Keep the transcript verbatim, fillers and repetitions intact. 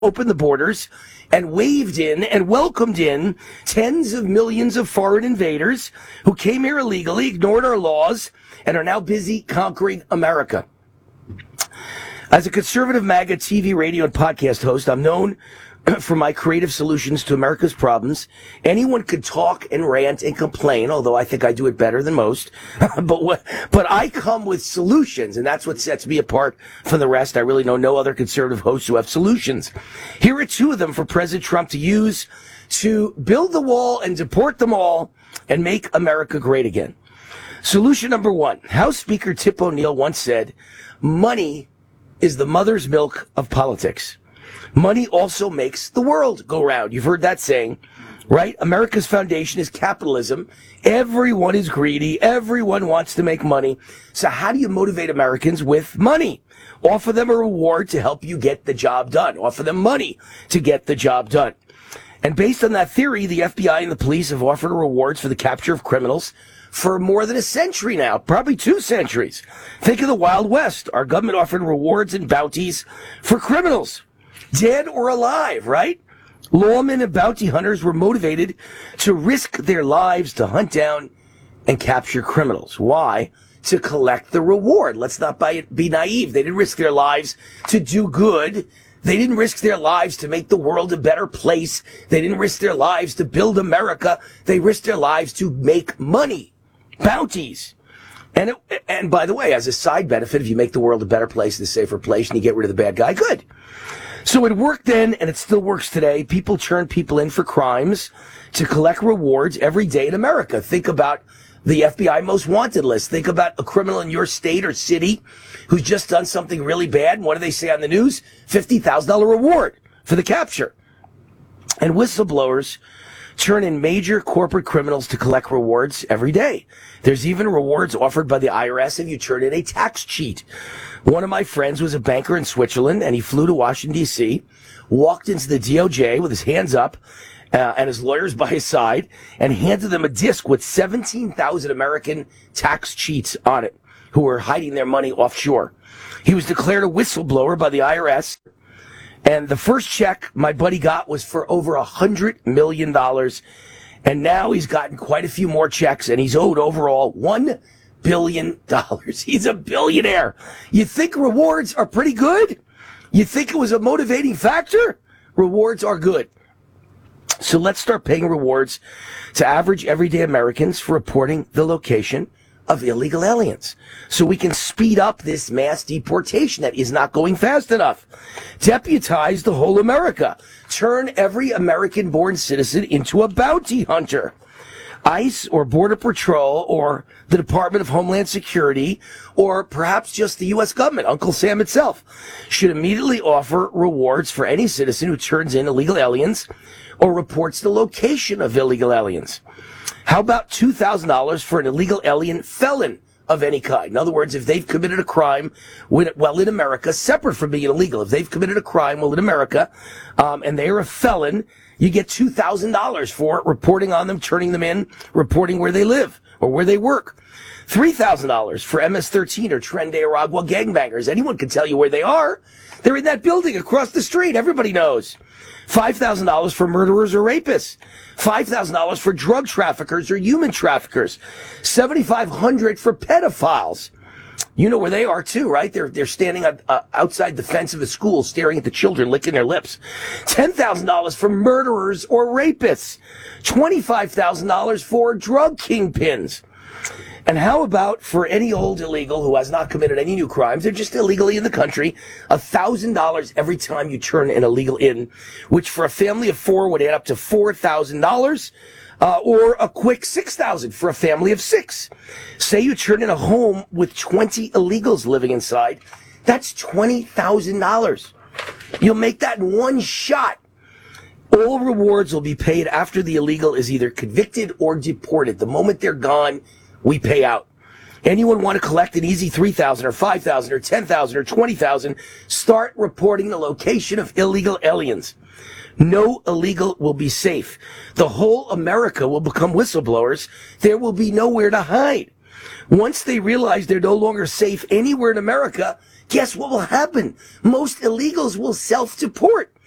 opened the borders and waved in and welcomed in tens of millions of foreign invaders who came here illegally, ignored our laws, and are now busy conquering America. As a conservative MAGA T V, radio, and podcast host, I'm known for my creative solutions to America's problems. Anyone could talk and rant and complain, although I think I do it better than most. but what, but I come with solutions, and that's what sets me apart from the rest. I really know no other conservative hosts who have solutions. Here are two of them for President Trump to use to build the wall and deport them all and make America great again. Solution number one. House Speaker Tip O'Neill once said, money is the mother's milk of politics. Money also makes the world go round. You've heard that saying, right? America's foundation is capitalism. Everyone is greedy. Everyone wants to make money. So how do you motivate Americans with money? Offer them a reward to help you get the job done. Offer them money to get the job done. And based on that theory, the F B I and the police have offered rewards for the capture of criminals for more than a century now, probably two centuries. Think of the Wild West. Our government offered rewards and bounties for criminals, dead or alive, right? Lawmen and bounty hunters were motivated to risk their lives to hunt down and capture criminals. Why? To collect the reward. Let's not be naive. They didn't risk their lives to do good. They didn't risk their lives to make the world a better place. They didn't risk their lives to build America. They risked their lives to make money. Bounties. And it, and by the way, as a side benefit, if you make the world a better place and a safer place and you get rid of the bad guy, good. So it worked then, and it still works today. People turn people in for crimes to collect rewards every day in America. Think about the F B I most wanted list. Think about a criminal in your state or city who's just done something really bad. And what do they say on the news? fifty thousand dollars reward for the capture. And whistleblowers turn in major corporate criminals to collect rewards every day. There's even rewards offered by the I R S if you turn in a tax cheat. One of my friends was a banker in Switzerland, and he flew to Washington, D C, walked into the D O J with his hands up uh, and his lawyers by his side, and handed them a disc with seventeen thousand American tax cheats on it who were hiding their money offshore. He was declared a whistleblower by the I R S, and the first check my buddy got was for over one hundred million dollars, and now he's gotten quite a few more checks, and he's owed overall one billion dollars. He's a billionaire. You think rewards are pretty good? You think it was a motivating factor? Rewards are good. So let's start paying rewards to average everyday Americans for reporting the location of illegal aliens, so we can speed up this mass deportation that is not going fast enough. Deputize the whole America. Turn every American-born citizen into a bounty hunter. ICE or Border Patrol or the Department of Homeland Security or perhaps just the U S government, Uncle Sam itself, should immediately offer rewards for any citizen who turns in illegal aliens or reports the location of illegal aliens. How about two thousand dollars for an illegal alien felon of any kind? In other words, if they've committed a crime while in America, separate from being illegal, if they've committed a crime while in America um, and they are a felon, you get two thousand dollars for it, reporting on them, turning them in, reporting where they live or where they work. three thousand dollars for M S thirteen or Tren de Aragua gangbangers. Anyone can tell you where they are. They're in that building across the street. Everybody knows. five thousand dollars for murderers or rapists. five thousand dollars for drug traffickers or human traffickers. seven thousand five hundred dollars for pedophiles. You know where they are too, right? They're they're standing uh, outside the fence of a school staring at the children, licking their lips. ten thousand dollars for murderers or rapists. twenty-five thousand dollars for drug kingpins. And how about for any old illegal who has not committed any new crimes, they're just illegally in the country, one thousand dollars every time you turn an illegal in, which for a family of four would add up to four thousand dollars. Uh, or a quick six thousand dollars for a family of six. Say you turn in a home with twenty illegals living inside. That's twenty thousand dollars. You'll make that in one shot. All rewards will be paid after the illegal is either convicted or deported. The moment they're gone, we pay out. Anyone want to collect an easy three thousand dollars or five thousand dollars or ten thousand dollars or twenty thousand dollars, start reporting the location of illegal aliens. No illegal will be safe. The whole America will become whistleblowers. There will be nowhere to hide. Once they realize they're no longer safe anywhere in America, guess what will happen? Most illegals will self-deport.